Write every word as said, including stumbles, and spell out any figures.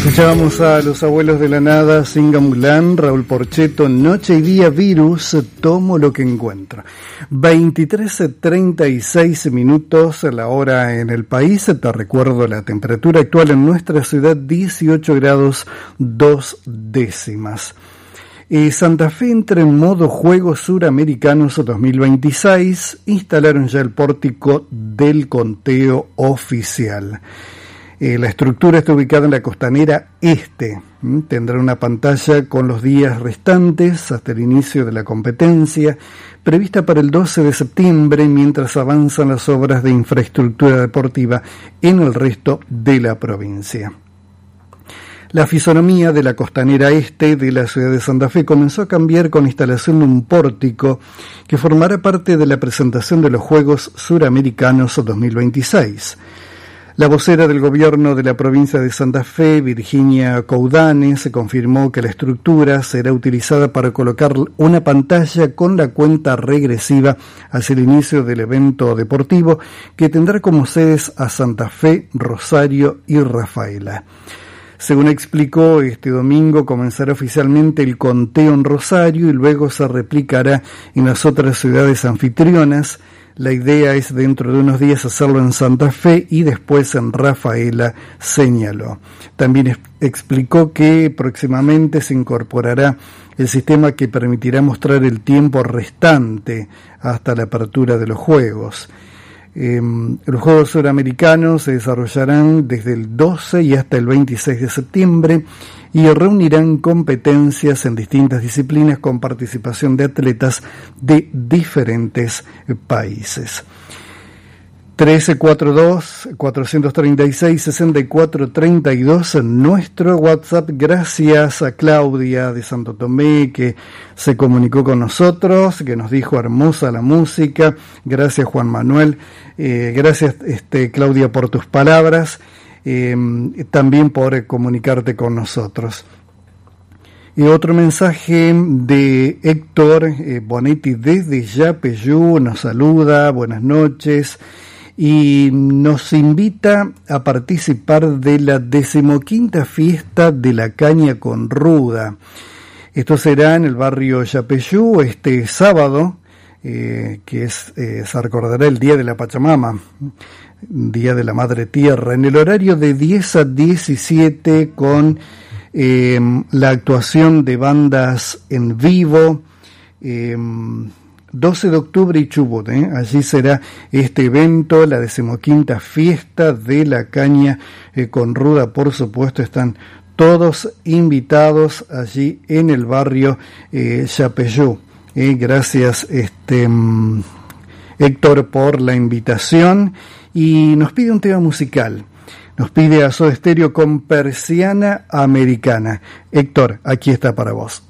Escuchábamos a Los Abuelos de la Nada, Singa Mulán, Raúl Porcheto, Noche y Día Virus, Tomo lo que encuentro. veintitrés treinta y seis minutos la hora en el país. Te recuerdo la temperatura actual en nuestra ciudad, dieciocho grados dos décimas. Eh, Santa Fe entra en modo Juegos Suramericanos dos mil veintiséis. Instalaron ya el pórtico del conteo oficial. Eh, la estructura está ubicada en la costanera este. ¿Mm? Tendrá una pantalla con los días restantes hasta el inicio de la competencia, prevista para el doce de septiembre, mientras avanzan las obras de infraestructura deportiva en el resto de la provincia. La fisonomía de la costanera este de la ciudad de Santa Fe comenzó a cambiar con la instalación de un pórtico que formará parte de la presentación de los Juegos Suramericanos dos mil veintiséis. La vocera del gobierno de la provincia de Santa Fe, Virginia Coudane, se confirmó que la estructura será utilizada para colocar una pantalla con la cuenta regresiva hacia el inicio del evento deportivo, que tendrá como sedes a Santa Fe, Rosario y Rafaela. Según explicó, este domingo comenzará oficialmente el conteo en Rosario y luego se replicará en las otras ciudades anfitrionas. La idea es dentro de unos días hacerlo en Santa Fe y después en Rafaela, señaló. También explicó que próximamente se incorporará el sistema que permitirá mostrar el tiempo restante hasta la apertura de los Juegos. Eh, los Juegos Suramericanos se desarrollarán desde el doce y hasta el veintiséis de septiembre y reunirán competencias en distintas disciplinas con participación de atletas de diferentes países. trece cuarenta y dos, cuatrocientos treinta y seis, sesenta y cuatro treinta y dos en nuestro WhatsApp. Gracias a Claudia de Santo Tomé, que se comunicó con nosotros, que nos dijo hermosa la música. Gracias, Juan Manuel. Eh, gracias, este, Claudia, por tus palabras. Eh, también por comunicarte con nosotros. Y otro mensaje de Héctor eh, Bonetti desde Yapeyú, nos saluda, buenas noches, y nos invita a participar de la decimoquinta fiesta de la caña con ruda. Esto será en el barrio Yapeyú este sábado, eh, que es, eh, se recordará el Día de la Pachamama, Día de la Madre Tierra, en el horario de diez a diecisiete, con eh, la actuación de bandas en vivo. eh, doce de octubre y Chubut, ¿eh? Allí será este evento, la decimoquinta fiesta de la caña eh, con ruda. Por supuesto, están todos invitados allí en el barrio eh, Yapeyú. Eh, gracias, este Héctor, por la invitación. Y nos pide un tema musical. Nos pide a Soda Stereo con Persiana Americana. Héctor, aquí está para vos.